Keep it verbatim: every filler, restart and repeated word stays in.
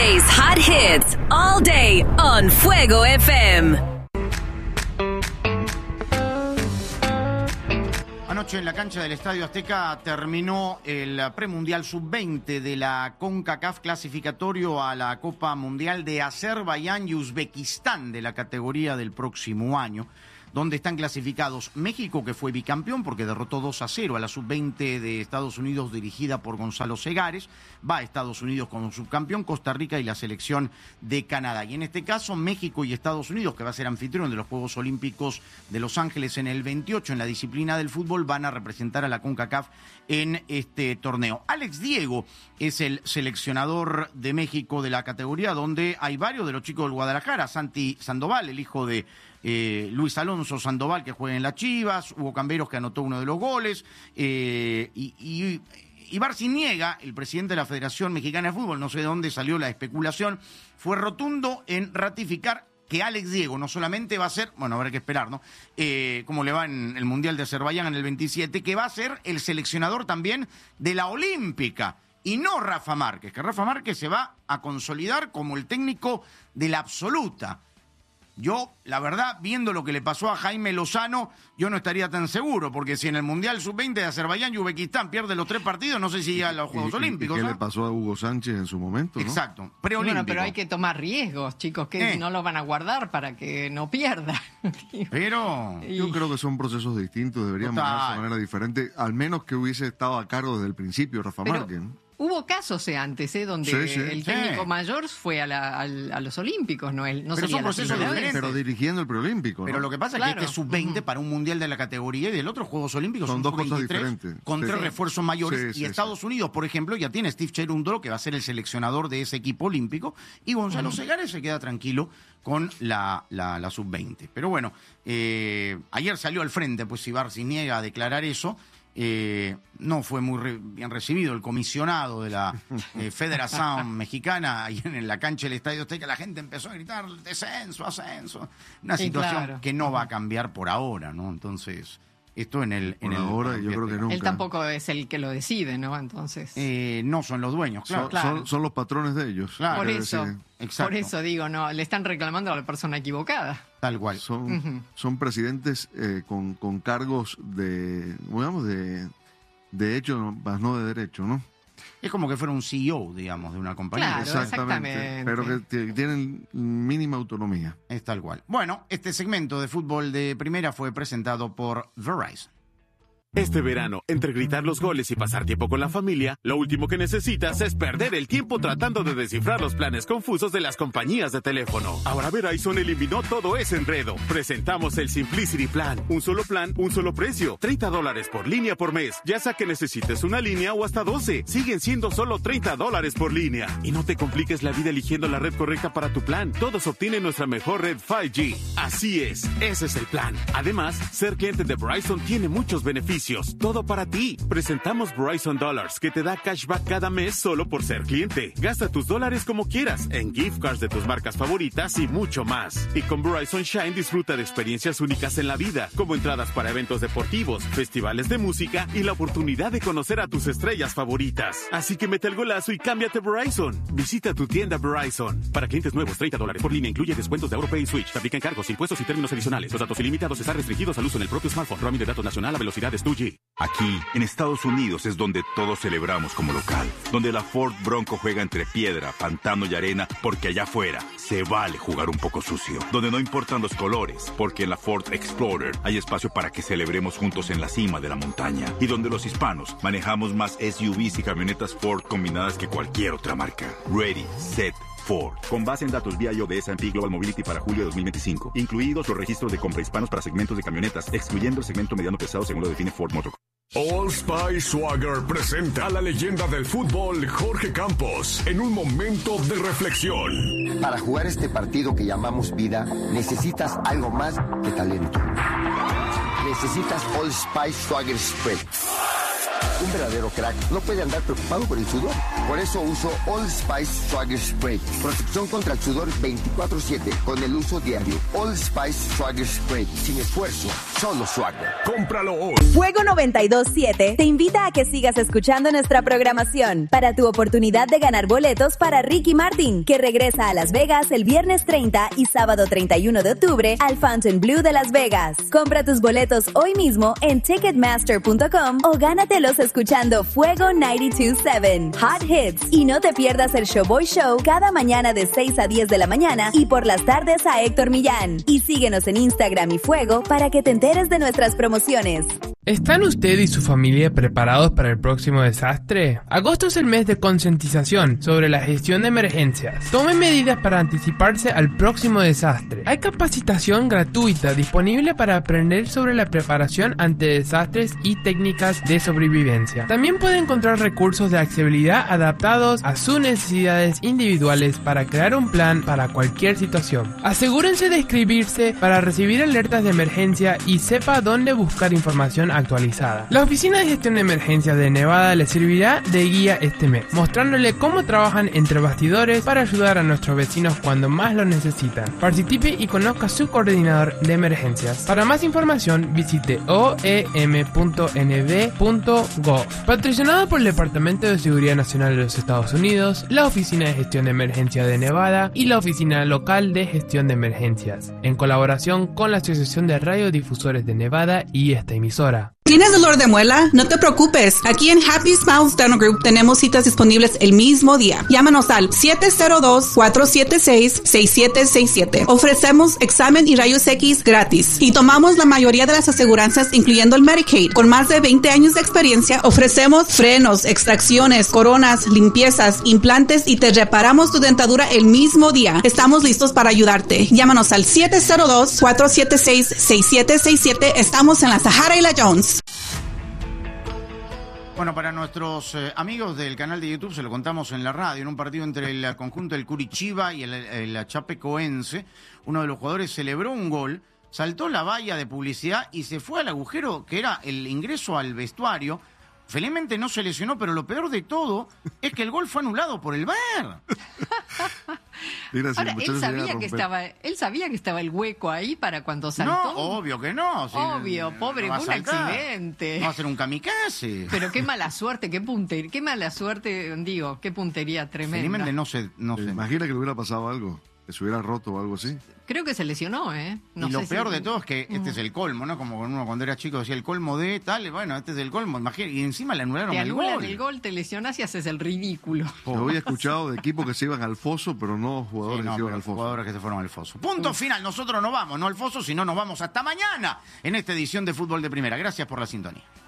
Today's hot hits all day on Fuego F M. Anoche en la cancha del Estadio Azteca terminó el premundial sub veinte de la CONCACAF clasificatorio a la Copa Mundial de Azerbaiyán y Uzbekistán de la categoría del próximo año, donde están clasificados México, que fue bicampeón porque derrotó dos a cero a la sub veinte de Estados Unidos dirigida por Gonzalo Segares, va a Estados Unidos como subcampeón, Costa Rica y la selección de Canadá. Y en este caso México y Estados Unidos, que va a ser anfitrión de los Juegos Olímpicos de Los Ángeles en el veintiocho en la disciplina del fútbol, van a representar a la CONCACAF en este torneo. Alex Diego es el seleccionador de México de la categoría, donde hay varios de los chicos del Guadalajara, Santi Sandoval, el hijo de Eh, Luis Alonso Sandoval, que juega en las Chivas, Hugo Camberos, que anotó uno de los goles, eh, y, y, y Barciniega, el presidente de la Federación Mexicana de Fútbol, no sé de dónde salió la especulación, fue rotundo en ratificar que Alex Diego no solamente va a ser, bueno, habrá que esperar, ¿no? Eh, como le va en el Mundial de Azerbaiyán en el veintisiete, que va a ser el seleccionador también de la Olímpica, y no Rafa Márquez, que Rafa Márquez se va a consolidar como el técnico de la absoluta. Yo, la verdad, viendo lo que le pasó a Jaime Lozano, yo no estaría tan seguro, porque si en el Mundial sub veinte de Azerbaiyán y Uzbekistán pierde los tres partidos, no sé si llega a los Juegos ¿Y, Olímpicos. ¿Y qué ¿no? le pasó a Hugo Sánchez en su momento? ¿no? Exacto, preolímpico. Bueno, pero hay que tomar riesgos, chicos, que Eh. no lo van a guardar para que no pierda. Pero Yo creo que son procesos distintos, deberían Total. manejarse de manera diferente, al menos que hubiese estado a cargo desde el principio Rafa Pero Márquez, ¿no? Hubo casos eh, antes, ¿eh? Donde Sí, sí. el técnico Sí. mayor fue a, la- al- a los Olímpicos, ¿no? Él, no Pero sería son la procesos primera vez. diferentes. Pero dirigiendo el preolímpico, Pero ¿no? lo que pasa Claro. es que este sub veinte Ujú. para un mundial de la categoría y del otro Juegos Olímpicos Son son dos sub cosas veintitrés diferentes. con Sí. tres Sí. refuerzos mayores. Sí, y sí, Estados sí. Unidos, por ejemplo, ya tiene Steve Cherundolo, que va a ser el seleccionador de ese equipo olímpico, y Gonzalo Ujú. Segares se queda tranquilo con la, la, la sub veinte. Pero bueno, eh, ayer salió al frente, pues Ibar se niega a declarar eso. Eh, no fue muy re- bien recibido el comisionado de la eh, Federación Mexicana ahí en, en la cancha del Estadio Azteca. La gente empezó a gritar descenso, ascenso, una Sí, situación claro. que no va a cambiar por ahora, ¿no? Entonces, esto en el en Por el ahora, yo creo que nunca. Él tampoco es el que lo decide, ¿no? Entonces, eh, no son los dueños, claro. Son, claro. son- son los patrones de ellos. Claro. por Quiero eso, decir, exacto. por eso digo, no, le están reclamando a la persona equivocada. Tal cual. Son, Ujú. son presidentes eh, con, con cargos de, digamos, de, de hecho, más no de derecho, ¿no? Es como que fuera un C E O, digamos, de una compañía. Claro, exactamente. Pero que t- tienen mínima autonomía. Es tal cual. Bueno, este segmento de fútbol de primera fue presentado por Verizon. Este verano, entre gritar los goles y pasar tiempo con la familia, lo último que necesitas es perder el tiempo tratando de descifrar los planes confusos de las compañías de teléfono. Ahora Verizon eliminó todo ese enredo. Presentamos el Simplicity Plan. Un solo plan, un solo precio. treinta dólares por línea por mes. Ya sea que necesites una línea o hasta doce. Siguen siendo solo treinta dólares por línea. Y no te compliques la vida eligiendo la red correcta para tu plan. Todos obtienen nuestra mejor red cinco G. Así es, ese es el plan. Además, ser cliente de Verizon tiene muchos beneficios. Todo para ti. Presentamos Verizon Dollars, que te da cashback cada mes solo por ser cliente. Gasta tus dólares como quieras, en gift cards de tus marcas favoritas y mucho más. Y con Verizon Shine disfruta de experiencias únicas en la vida, como entradas para eventos deportivos, festivales de música y la oportunidad de conocer a tus estrellas favoritas. Así que mete el golazo y cámbiate a Verizon. Visita tu tienda Verizon. Para clientes nuevos, treinta dólares por línea incluye descuentos de AuroPay y Switch. Se aplican cargos, impuestos y términos adicionales. Los datos ilimitados están restringidos al uso en el propio smartphone. Roaming de datos nacional a velocidades dos G. Aquí, en Estados Unidos, es donde todos celebramos como local. Donde la Ford Bronco juega entre piedra, pantano y arena, porque allá afuera se vale jugar un poco sucio. Donde no importan los colores, porque en la Ford Explorer hay espacio para que celebremos juntos en la cima de la montaña. Y donde los hispanos manejamos más S U Vs y camionetas Ford combinadas que cualquier otra marca. Ready, set, Ford. Con base en datos V I O de S and P Global Mobility para julio de dos mil veinticinco. Incluidos los registros de compra hispanos para segmentos de camionetas, excluyendo el segmento mediano pesado según lo define Ford Motor. Old Spice Swagger presenta a la leyenda del fútbol Jorge Campos en un momento de reflexión. Para jugar este partido que llamamos vida, necesitas algo más que talento. Necesitas Old Spice Swagger Spread. Un verdadero crack no puede andar preocupado por el sudor. Por eso uso Old Spice Swagger Spray. Protección contra el sudor veinticuatro siete con el uso diario. Old Spice Swagger Spray. Sin esfuerzo, solo Swagger. Cómpralo hoy. Fuego noventa y dos siete te invita a que sigas escuchando nuestra programación para tu oportunidad de ganar boletos para Ricky Martin, que regresa a Las Vegas el viernes treinta y sábado treinta y uno de octubre al Fontainebleau de Las Vegas. Compra tus boletos hoy mismo en ticketmaster punto com o gánatelos escuchando Fuego noventa y dos siete, Hot Hits. Y no te pierdas el Showboy Show cada mañana de seis a diez de la mañana y por las tardes a Héctor Millán. Y síguenos en Instagram y Fuego para que te enteres de nuestras promociones. ¿Están usted y su familia preparados para el próximo desastre? Agosto es el mes de concientización sobre la gestión de emergencias. Tome medidas para anticiparse al próximo desastre. Hay capacitación gratuita disponible para aprender sobre la preparación ante desastres y técnicas de sobrevivencia. También puede encontrar recursos de accesibilidad adaptados a sus necesidades individuales para crear un plan para cualquier situación. Asegúrense de inscribirse para recibir alertas de emergencia y sepa dónde buscar información actualizada. La Oficina de Gestión de Emergencias de Nevada le servirá de guía este mes, mostrándole cómo trabajan entre bastidores para ayudar a nuestros vecinos cuando más lo necesitan. Participe y conozca a su coordinador de emergencias. Para más información, visite o e m punto n v punto gov. Patrocinado por el Departamento de Seguridad Nacional de los Estados Unidos, la Oficina de Gestión de Emergencias de Nevada y la Oficina Local de Gestión de Emergencias, en colaboración con la Asociación de Radiodifusores de Nevada y esta emisora. ¿Tienes dolor de muela? No te preocupes. Aquí en Happy Smiles Dental Group tenemos citas disponibles el mismo día. Llámanos al siete cero dos, cuatro siete seis, seis siete seis siete. Ofrecemos examen y rayos X gratis. Y tomamos la mayoría de las aseguranzas, incluyendo el Medicaid. Con más de veinte años de experiencia, ofrecemos frenos, extracciones, coronas, limpiezas, implantes y te reparamos tu dentadura el mismo día. Estamos listos para ayudarte. Llámanos al siete cero dos, cuatro siete seis, seis siete seis siete. Estamos en la Sahara y la Jones. Bueno, para nuestros eh, amigos del canal de YouTube se lo contamos en la radio, en un partido entre el conjunto del Curitiba y el, el Chapecoense, uno de los jugadores celebró un gol, saltó la valla de publicidad y se fue al agujero que era el ingreso al vestuario. Felizmente no se lesionó, pero lo peor de todo es que el gol fue anulado por el V A R. Ahora, él sabía que estaba, él sabía que estaba el hueco ahí para cuando saltó. No, obvio que no. Si obvio, no, pobre, no fue un accidente. No va a ser un kamikaze. Pero qué mala suerte, qué puntería, qué mala suerte, digo, qué puntería tremenda. Felizmente no se, no se. Imagina que le hubiera pasado algo, que se hubiera roto o algo así. Creo que se lesionó, ¿eh? No y lo sé peor si... de todo es que este uh-huh. es el colmo, ¿no? Como uno cuando era chico decía el colmo de tal, bueno, este es el colmo, imagínate, y encima le anularon te el gol. Te anulan el gol, te lesionas y haces el ridículo. Yo había escuchado de equipos que se iban al foso, pero no jugadores sí, no, que se iban al foso. Jugadores que se fueron al foso. Punto uh. final, nosotros no vamos, no al foso, sino nos vamos hasta mañana en esta edición de Fútbol de Primera. Gracias por la sintonía.